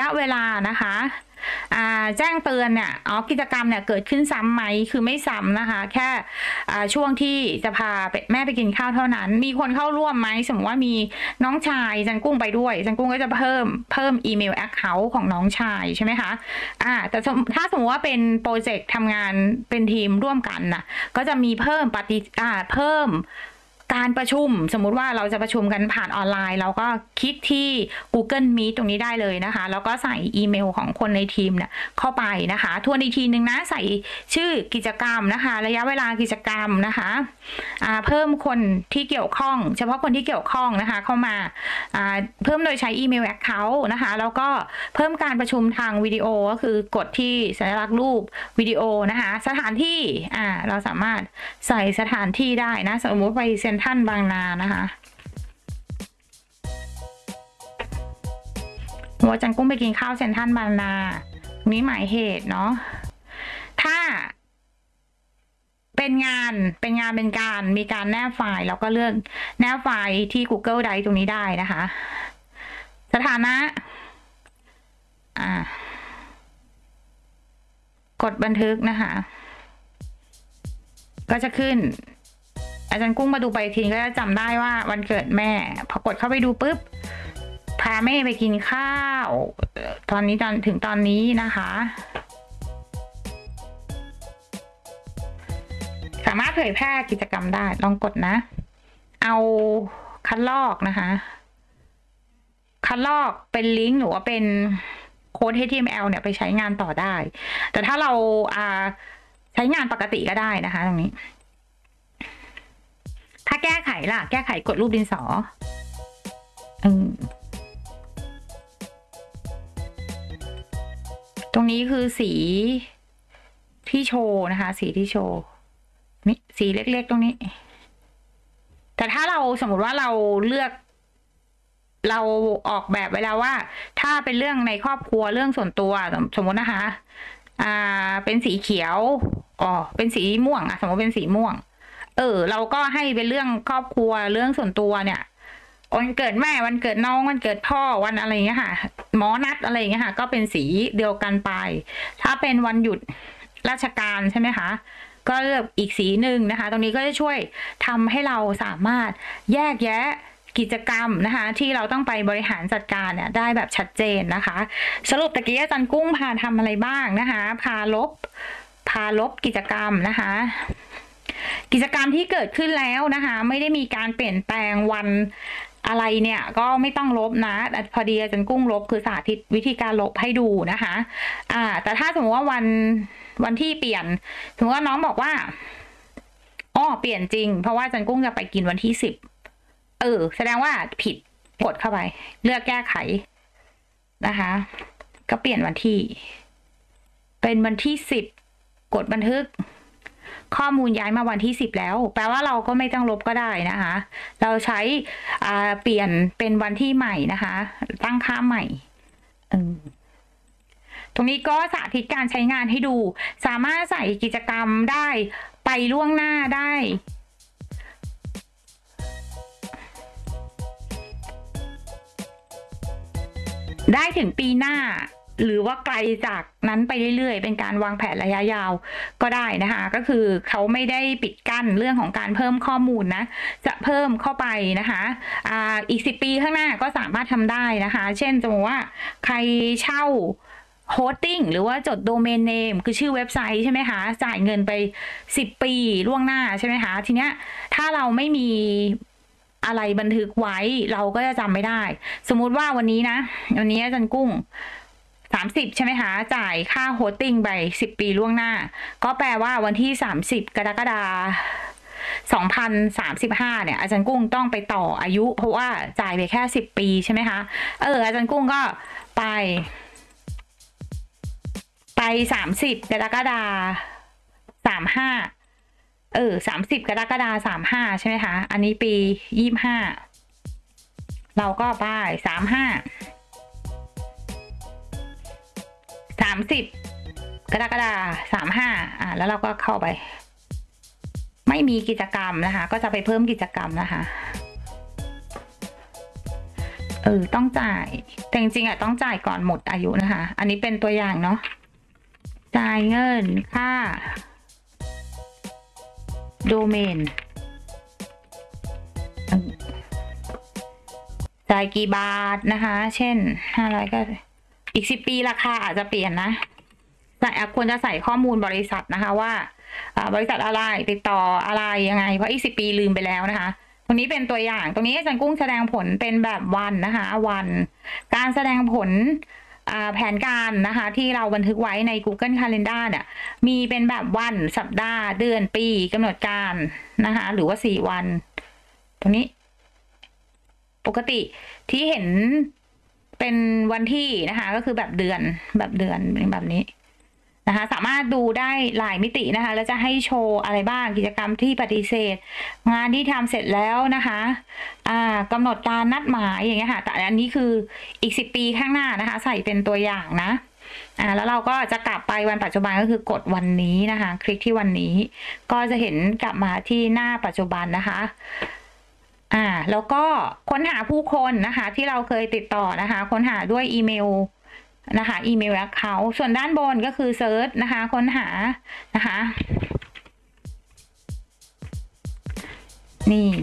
เวลานะคะแจ้งเตือนเนี่ยกิจกรรมเนี่ยเกิดขึ้นซ้ำไหมคือไม่ซ้ำนะคะแค่ช่วงที่จะพาแม่ไปกินข้าวเท่านั้นมีคนเข้าร่วมไหมสมมติว่ามีน้องชายจันกุ้งไปด้วยจันกุ้งก็จะเพิ่มอีเมลแอคเคาท์ของน้องชายใช่ไหมคะแต่ถ้าสมมติว่าเป็นโปรเจกต์ทำงานเป็นทีมร่วมกันนะก็จะมีเพิ่มการประชุมสมมุติว่าเราจะประชุมกันผ่านออนไลน์เราก็คลิกที่ Google Meet ตรงนี้ได้เลยนะคะแล้วก็ใส่อีเมลของคนในทีมเนี่ยเข้าไปนะคะทวนอีกทีนึงนะใส่ชื่อกิจกรรมนะคะระยะเวลากิจกรรมนะคะเพิ่มคนที่เกี่ยวข้องเฉพาะคนที่เกี่ยวข้องนะคะเข้ามาเพิ่มโดยใช้อีเมลแอคเคาท์นะคะแล้วก็เพิ่มการประชุมทางวิดีโอก็คือกดที่สัญลักษณ์รูปวิดีโอนะคะสถานที่เราสามารถใส่สถานที่ได้นะสมมติไปเซ็นทรัลบางนานะคะหัวจันกุ้งไปกินข้าวเซ็นทรัลบางนามีหมายเหตุเนาะถ้าเป็นการมีการแนบไฟล์แล้วก็เลือกแนบไฟล์ที่ Google Drive ตรงนี้ได้นะคะสถานะกดบันทึกนะคะก็จะขึ้นอาจารย์กุ้งมาดูไปทีก็จะจำได้ว่าวันเกิดแม่พอกดเข้าไปดูปุ๊บพาแม่ไปกินข้าวตอนนี้ถึงตอนนี้นะคะสามารถเผยแพร่กิจกรรมได้ลองกดนะเอาคัดลอกนะคะคัดลอกเป็นลิงก์หรือว่าเป็นโค้ด HTML เนี่ยไปใช้งานต่อได้แต่ถ้าเราใช้งานปกติก็ได้นะคะตรงนี้ถ้าแก้ไขล่ะแก้ไขกดรูปดินสอตรงนี้คือสีที่โชว์นะคะสีที่โชว์นี่สีเล็กๆตรงนี้แต่ถ้าเราสมมติว่าเราเลือกเราออกแบบไว้แล้วว่าถ้าเป็นเรื่องในครอบครัวเรื่องส่วนตัวสมมตินะคะเป็นสีเขียวเป็นสีม่วงสมมติเป็นสีม่วงเราก็ให้เป็นเรื่องครอบครัวเรื่องส่วนตัวเนี่ยวันเกิดแม่วันเกิดน้องวันเกิดพ่อวันอะไรอย่างเงี้ยค่ะหมอนัดอะไรอย่างเงี้ยค่ะก็เป็นสีเดียวกันไปถ้าเป็นวันหยุดราชการใช่ไหมคะก็เลือกอีกสีหนึ่งนะคะตรงนี้ก็จะช่วยทำให้เราสามารถแยกแยะกิจกรรมนะคะที่เราต้องไปบริหารจัดการเนี่ยได้แบบชัดเจนนะคะสรุปตะกี้อาจารย์กุ้งพาทำอะไรบ้างนะคะพาลบกิจกรรมนะคะกิจกรรมที่เกิดขึ้นแล้วนะคะไม่ได้มีการเปลี่ยนแปลงวันอะไรเนี่ยก็ไม่ต้องลบนะพอดีอาจารย์กุ้งลบคือสาธิตวิธีการลบให้ดูนะคะแต่ถ้าสมมติว่าวันที่เปลี่ยนสมมติว่าน้องบอกว่าเปลี่ยนจริงเพราะว่าอาจารย์กุ้งจะไปกินวันที่10แสดงว่าผิดกดเข้าไปเลือกแก้ไขนะคะก็เปลี่ยนวันที่เป็นวันที่10กดบันทึกข้อมูลย้ายมาวันที่10แล้วแปลว่าเราก็ไม่ต้องลบก็ได้นะคะเราใช้เปลี่ยนเป็นวันที่ใหม่นะคะตั้งค่าใหม่ตรงนี้ก็สาธิตการใช้งานให้ดูสามารถใส่กิจกรรมได้ไปล่วงหน้าได้ถึงปีหน้าหรือว่าไกลจากนั้นไปเรื่อยๆเป็นการวางแผนระยะยาวก็ได้นะคะก็คือเขาไม่ได้ปิดกั้นเรื่องของการเพิ่มข้อมูลนะจะเพิ่มเข้าไปนะคะอีก10 ปีข้างหน้าก็สามารถทำได้นะคะเช่นสมมติว่าใครเช่าโฮสติ้งหรือว่าจดโดเมนเนมคือชื่อเว็บไซต์ใช่ไหมคะจ่ายเงินไป10 ปีล่วงหน้าใช่ไหมคะทีเนี้ยถ้าเราไม่มีอะไรบันทึกไว้เราก็จะจำไม่ได้สมมุติว่าวันนี้อาจารย์กุ้ง30ใช่ไหมคะจ่ายค่าโฮสติ้งไป10 ปีล่วงหน้าก็แปลว่าวันที่30 กรกฎาคม 2035เนี่ยอาจารย์กุ้งต้องไปต่ออายุเพราะว่าจ่ายไปแค่10 ปีใช่ไหมคะอาจารย์กุ้งก็ไป30 กรกฎาคม 3530 กรกฎาคม 35ใช่ไหมคะอันนี้ปี25เราก็ไป30 กรกฎาคม 35แล้วเราก็เข้าไปไม่มีกิจกรรมนะคะก็จะไปเพิ่มกิจกรรมนะคะต้องจ่ายแต่จริงๆต้องจ่ายก่อนหมดอายุนะคะ อันนี้เป็นตัวอย่างเนาะจ่ายเงินค่าโดเมนจ่ายกี่บาทนะคะ เช่น500ก็อีก10 ปีราคาอาจจะเปลี่ยนนะแต่ควรจะใส่ข้อมูลบริษัทนะคะว่าบริษัทอะไรติดต่ออะไรยังไงเพราะอีก10 ปีลืมไปแล้วนะคะตรงนี้เป็นตัวอย่างตรงนี้อาจารย์กุ้งแสดงผลเป็นแบบวันนะคะวันการแสดงผลแผนการนะคะที่เราบันทึกไว้ใน Google Calendar เนี่ยมีเป็นแบบวันสัปดาห์เดือนปีกำหนดการนะคะหรือว่า4 วันตรงนี้ปกติที่เห็นเป็นวันที่นะคะก็คือแบบเดือนแบบนี้นะคะสามารถดูได้หลายมิตินะคะแล้วจะให้โชว์อะไรบ้างกิจกรรมที่ปฏิเสธงานที่ทำเสร็จแล้วนะคะกำหนดการนัดหมายอย่างเงี้ยค่ะแต่อันนี้คืออีก10 ปีข้างหน้านะคะใส่เป็นตัวอย่างนะแล้วเราก็จะกลับไปวันปัจจุบันก็คือกดวันนี้นะคะคลิกที่วันนี้ก็จะเห็นกลับมาที่หน้าปัจจุบันนะคะแล้วก็ค้นหาผู้คนนะคะที่เราเคยติดต่อนะคะค้นหาด้วยอีเมลนะคะอีเมลแอคเคาท์ส่วนด้านบนก็คือเซิร์ชนะคะค้นหานะคะนี่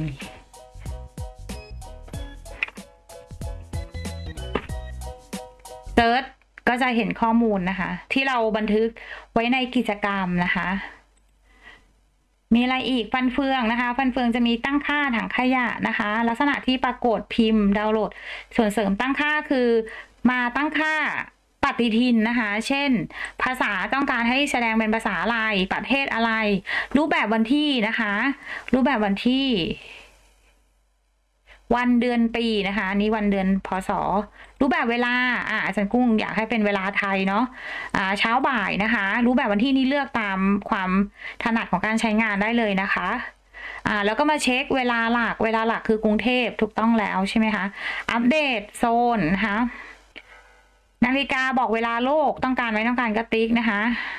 เซิร์ชก็จะเห็นข้อมูลนะคะที่เราบันทึกไว้ในกิจกรรมนะคะมีอะไรอีกฟันเฟืองนะคะฟันเฟืองจะมีตั้งค่าถังขยะนะคะลักษณะที่ปรากฏพิมพ์ดาวน์โหลดส่วนเสริมตั้งค่าคือมาตั้งค่าปฏิทินนะคะเช่นภาษาต้องการให้แสดงเป็นภาษาอะไรประเทศอะไรรูปแบบวันที่นะคะรูปแบบวันที่วันเดือนปีนะคะนี้วันเดือนพศรูปแบบเวลาอาจารย์กุ้งอยากให้เป็นเวลาไทยเนาะเช้าบ่ายนะคะรูปแบบวันที่นี้เลือกตามความถนัดของการใช้งานได้เลยนะคะแล้วก็มาเช็คเวลาหลักคือกรุงเทพถูกต้องแล้วใช่ไหมคะอัปเดตโซนนะคะนาฬิกาบอกเวลาโลกต้องการก็ติ๊กนะคะ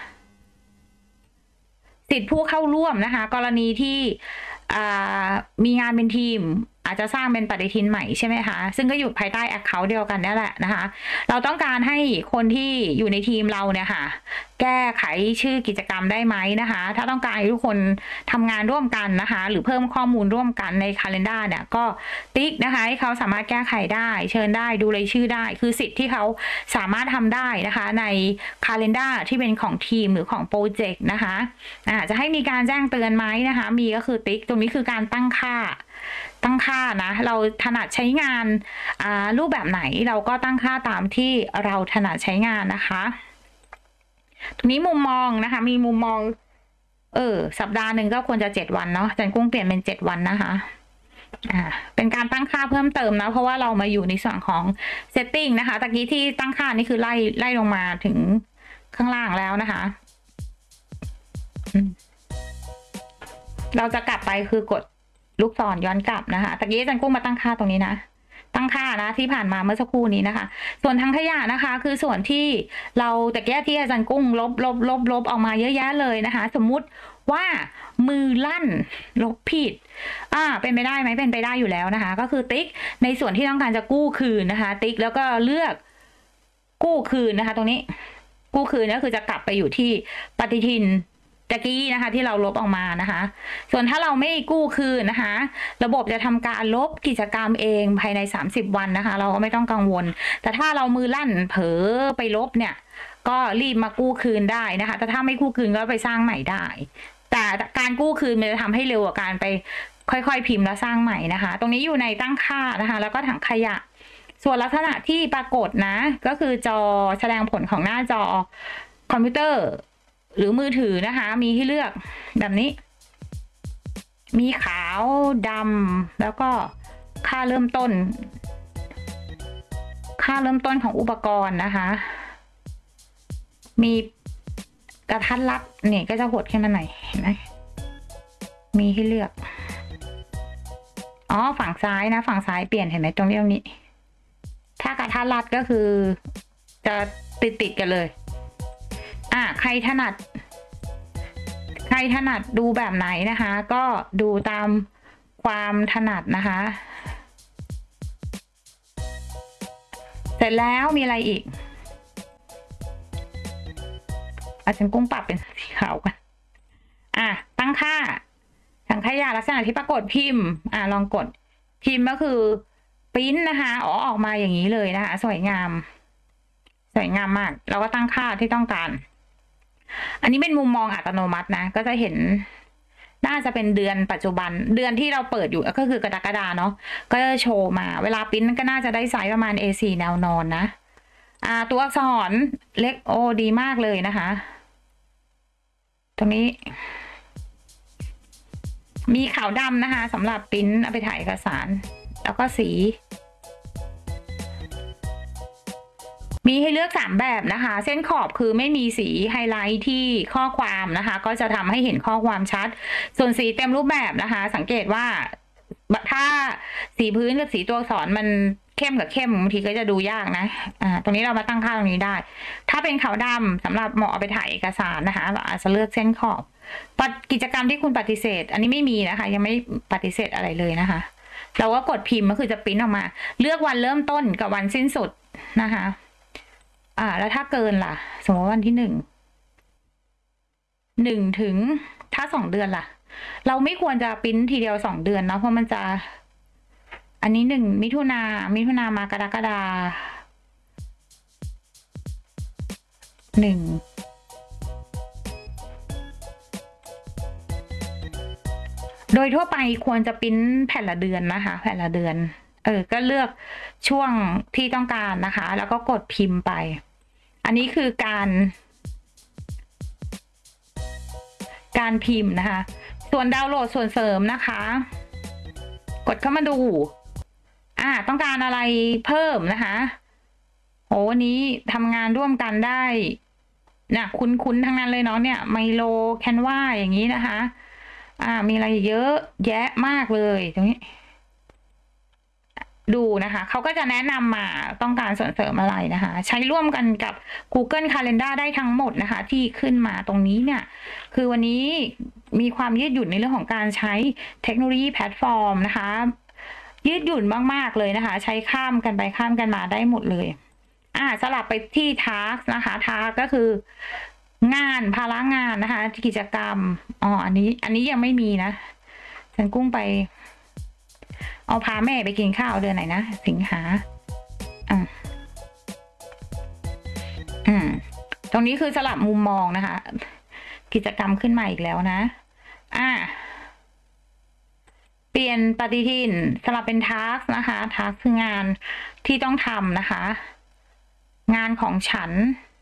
สิทธิผู้เข้าร่วมนะคะกรณีที่มีงานเป็นทีมอาจจะสร้างเป็นปฏิทินใหม่ใช่ไหมคะซึ่งก็อยู่ภายใต้ account เดียวกันนี่แหละนะคะเราต้องการให้คนที่อยู่ในทีมเราเนี่ยค่ะแก้ไขชื่อกิจกรรมได้ไหมนะคะถ้าต้องการให้ทุกคนทำงานร่วมกันนะคะหรือเพิ่มข้อมูลร่วมกันใน calendar เนี่ยก็ติ๊กนะคะให้เขาสามารถแก้ไขได้เชิญได้ดูรายชื่อได้คือสิทธิ์ที่เขาสามารถทำได้นะคะใน calendar ที่เป็นของทีมหรือของโปรเจกต์นะคะจะให้มีการแจ้งเตือนไหมนะคะมีก็คือติ๊กตรงนี้คือการตั้งค่านะเราถนัดใช้งานรูปแบบไหนเราก็ตั้งค่าตามที่เราถนัดใช้งานนะคะตรงนี้มุมมองนะคะมีมุมมองสัปดาห์หนึ่งก็ควรจะ7 วันเนาะอาจารย์กุ้งเปลี่ยนเป็น7 วันนะคะเป็นการตั้งค่าเพิ่มเติมนะเพราะว่าเรามาอยู่ในส่วนของ setting นะคะตะกี้ที่ตั้งค่านี่คือไล่ลงมาถึงข้างล่างแล้วนะคะเราจะกลับไปคือกดลูกศรย้อนกลับนะคะตะกี้อาจารย์กุ้งมาตั้งค่าตรงนี้นะตั้งค่านะที่ผ่านมาเมื่อสักครู่นี้นะคะส่วนถังขยะนะคะคือส่วนที่เราตะกี้ที่อาจารย์กุ้งลบออกมาเยอะแยะเลยนะคะสมมุติว่ามือลั่นลบผิดเป็นไปได้ไหมเป็นไปได้อยู่แล้วนะคะก็คือติ๊กในส่วนที่ต้องการจะกู้คืนนะคะติ๊กแล้วก็เลือกกู้คืนนะคะตรงนี้กู้คืนก็คือจะกลับไปอยู่ที่ปฏิทินตะกี้นะคะที่เราลบออกมานะคะส่วนถ้าเราไม่กู้คืนนะคะระบบจะทำการลบกิจกรรมเองภายใน30 วันนะคะเราก็ไม่ต้องกังวลแต่ถ้าเรามือลั่นเผลอไปลบเนี่ยก็รีบมากู้คืนได้นะคะแต่ถ้าไม่กู้คืนก็ไปสร้างใหม่ได้แต่การกู้คืนมันจะทำให้เร็วกว่าการไปค่อยๆพิมพ์แล้วสร้างใหม่นะคะตรงนี้อยู่ในตั้งค่านะคะแล้วก็ถังขยะส่วนลักษณะที่ปรากฏนะก็คือจอแสดงผลของหน้าจอคอมพิวเตอร์หรือมือถือนะคะมีให้เลือกแบบนี้มีขาวดำแล้วก็ค่าเริ่มต้นของอุปกรณ์นะคะมีกระทัดรัดเนี่ยก็จะหดขึ้นมาหน่อยเห็นไหมมีให้เลือกฝั่งซ้ายนะฝั่งซ้ายเปลี่ยนเห็นไหมตรงนี้ถ้ากระทัดรัดก็คือจะติดกันเลยใครถนัดดูแบบไหนนะคะก็ดูตามความถนัดนะคะเสร็จแล้วมีอะไรอีกอาจารย์กุ้งปรับเป็นสีขาวกันตั้งค่าถังขยะลักษณะที่ปรากฏพิมพ์ลองกดพิมพ์ก็คือปริ้นนะคะออกมาอย่างนี้เลยนะคะสวยงามมากเราก็ตั้งค่าที่ต้องการอันนี้เป็นมุมมองอัตโนมัตินะก็จะเห็นน่าจะเป็นเดือนปัจจุบันเดือนที่เราเปิดอยู่ก็คือกรกฎาเนาะก็จะโชว์มาเวลาปริ้นก็น่าจะได้ไซส์ประมาณ A4 แนวนอนนะตัวอักษรเล็กดีมากเลยนะคะตรงนี้มีขาวดำนะคะสำหรับปริ้นเอาไปถ่ายเอกสารแล้วก็สีมีให้เลือก3แบบนะคะเส้นขอบคือไม่มีสีไฮไลท์ที่ข้อความนะคะก็จะทำให้เห็นข้อความชัดส่วนสีเต็มรูปแบบนะคะสังเกตว่าถ้าสีพื้นกับสีตัวอักษรมันเข้มกับเข้มบางทีก็จะดูยากนะตรงนี้เรามาตั้งค่าตรงนี้ได้ถ้าเป็นขาวดำสำหรับเหมาะเอาไปถ่ายเอกสารนะคะเราอาจจะเลือกเส้นขอบกิจกรรมที่คุณปฏิเสธอันนี้ไม่มีนะคะยังไม่ปฏิเสธอะไรเลยนะคะเราก็กดพิมพ์ก็คือจะปริ้นออกมาเลือกวันเริ่มต้นกับวันสิ้นสุดนะคะแล้วถ้าเกินล่ะสมมติวันที่1ถึงถ้า2 เดือนล่ะเราไม่ควรจะปริ้นทีเดียว2 เดือนนะเพราะมันจะอันนี้1 มิถุนามากรกฎา1โดยทั่วไปควรจะปริ้นแผ่นละเดือนนะคะแผ่นละเดือนก็เลือกช่วงที่ต้องการนะคะแล้วก็กดพิมพ์ไปอันนี้คือการพิมพ์นะคะส่วนดาวน์โหลดส่วนเสริมนะคะกดเข้ามาดูต้องการอะไรเพิ่มนะคะวันนี้ทำงานร่วมกันได้นะคุ้นทั้งนั้นเลยเนาะเนี่ยไมโลแคนวาอย่างนี้นะคะมีอะไรเยอะแยะมากเลยตรงนี้ดูนะคะเขาก็จะแนะนำมาต้องการส่วนเสริมอะไรนะคะใช้ร่วมกันกับ Google Calendar ได้ทั้งหมดนะคะที่ขึ้นมาตรงนี้เนี่ยคือวันนี้มีความยืดหยุ่นในเรื่องของการใช้เทคโนโลยีแพลตฟอร์มนะคะยืดหยุ่นมากๆเลยนะคะใช้ข้ามกันไปข้ามกันมาได้หมดเลยสลับไปที่ Task นะคะ Task ก็คืองานภาระงานนะคะกิจกรรมอันนี้ยังไม่มีนะฉันกุ้งไปเอาพาแม่ไปกินข้าวเดือนไหนนะสิงหาตรงนี้คือสลับมุมมองนะคะกิจกรรมขึ้นมาอีกแล้วนะเปลี่ยนปฏิทินสลับเป็นทาร์กนะคะทาร์กคืองานที่ต้องทำนะคะงานของฉัน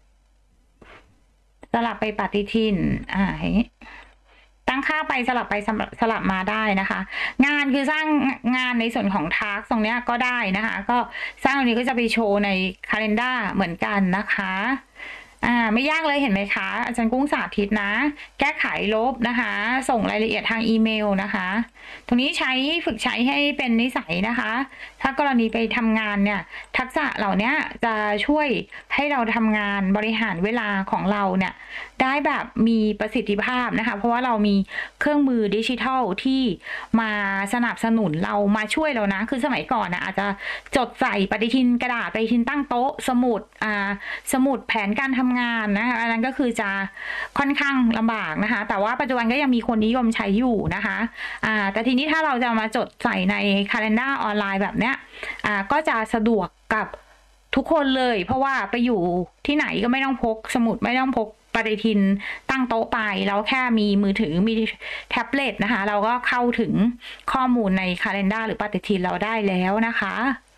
สลับไปปฏิทินอย่างนี้ตั้งค่าไปสลับไปสลับมาได้นะคะงานคือสร้างงานในส่วนของทาร์กตรงนี้ก็ได้นะคะก็สร้างตรงนี้ก็จะไปโชว์ใน Calendar เหมือนกันนะคะไม่ยากเลยเห็นไหมคะอาจารย์กุ้งสาธิตนะแก้ไขลบนะคะส่งรายละเอียดทางอีเมลนะคะตรงนี้ฝึกใช้ให้เป็นนิสัยนะคะถ้ากรณีไปทำงานเนี่ยทักษะเหล่านี้จะช่วยให้เราทำงานบริหารเวลาของเราเนี่ยได้แบบมีประสิทธิภาพนะคะเพราะว่าเรามีเครื่องมือดิจิทัลที่มาสนับสนุนเรามาช่วยเรานะคือสมัยก่อนนะอาจจะจดใส่ปฏิทินกระดาษปฏิทินตั้งโต๊ะสมุดแผนการทำงานนะคะอันนั้นก็คือจะค่อนข้างลำบากนะคะแต่ว่าปัจจุบันก็ยังมีคนนิยมใช้อยู่นะคะแต่ทีนี้ถ้าเราจะมาจดใส่ใน Calendar ออนไลน์แบบเนี้ยก็จะสะดวกกับทุกคนเลยเพราะว่าไปอยู่ที่ไหนก็ไม่ต้องพกสมุดไม่ต้องพกปฏิทินตั้งโต๊ะไปแล้วแค่มีมือถือมีแท็บเล็ตนะคะเราก็เข้าถึงข้อมูลใน Calendar หรือปฏิทินเราได้แล้วนะคะ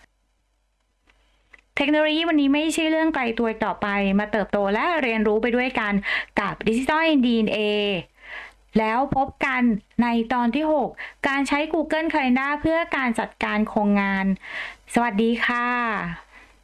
เทคโนโลยีวันนี้ไม่ใช่เรื่องไกลตัวต่อไปมาเติบโตและเรียนรู้ไปด้วยกันกับ Digital DNA แล้วพบกันในตอนที่ 6 การใช้ Google Calendar เพื่อการจัดการโครงงานสวัสดีค่ะ